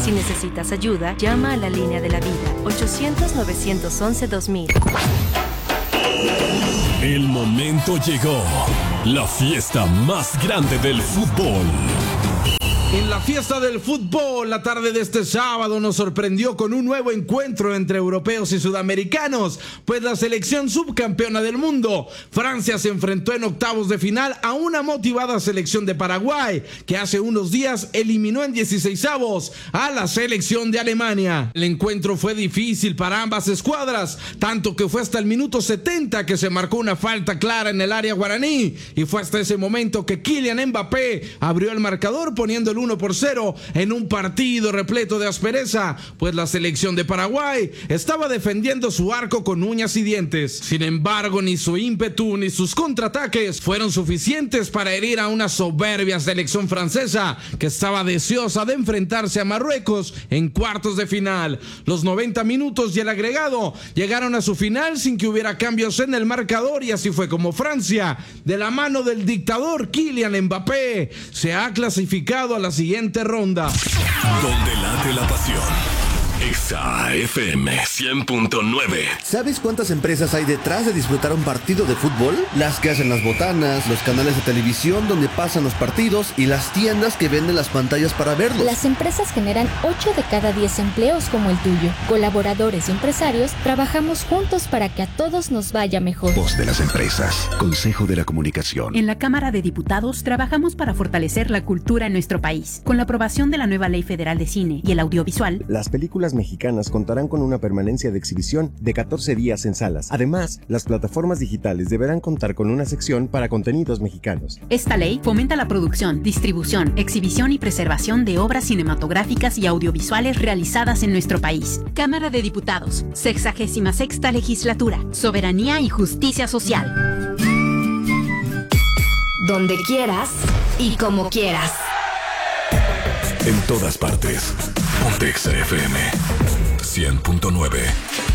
Si necesitas ayuda, llama a la línea de la vida, 800-911-2000. El momento llegó. La fiesta más grande del fútbol. En la fiesta del fútbol, la tarde de este sábado nos sorprendió con un nuevo encuentro entre europeos y sudamericanos, pues la selección subcampeona del mundo, Francia, se enfrentó en octavos de final a una motivada selección de Paraguay, que hace unos días eliminó en 16avos a la selección de Alemania. El encuentro fue difícil para ambas escuadras, tanto que fue hasta el minuto 70 que se marcó una falta clara en el área guaraní, y fue hasta ese momento que Kylian Mbappé abrió el marcador poniendo el 1-0 en un partido repleto de aspereza, pues la selección de Paraguay estaba defendiendo su arco con uñas y dientes. Sin embargo, ni su ímpetu ni sus contraataques fueron suficientes para herir a una soberbia selección francesa que estaba deseosa de enfrentarse a Marruecos en cuartos de final. Los 90 minutos y el agregado llegaron a su final sin que hubiera cambios en el marcador, y así fue como Francia, de la mano del dictador Kylian Mbappé, se ha clasificado a la siguiente ronda. Donde late la pasión. Exa FM 100.9. ¿Sabes cuántas empresas hay detrás de disfrutar un partido de fútbol? Las que hacen las botanas, los canales de televisión donde pasan los partidos y las tiendas que venden las pantallas para verlos. Las empresas generan 8 de cada 10 empleos como el tuyo. Colaboradores y empresarios trabajamos juntos para que a todos nos vaya mejor. Voz de las empresas. Consejo de la Comunicación. En la Cámara de Diputados trabajamos para fortalecer la cultura en nuestro país. Con la aprobación de la nueva Ley Federal de Cine y el Audiovisual, las películas mexicanas contarán con una permanencia de exhibición de 14 días en salas. Además, las plataformas digitales deberán contar con una sección para contenidos mexicanos. Esta ley fomenta la producción, distribución, exhibición y preservación de obras cinematográficas y audiovisuales realizadas en nuestro país. Cámara de Diputados, 66ª Legislatura, Soberanía y Justicia Social. Donde quieras y como quieras. En todas partes. Ponte Exa FM 100.9.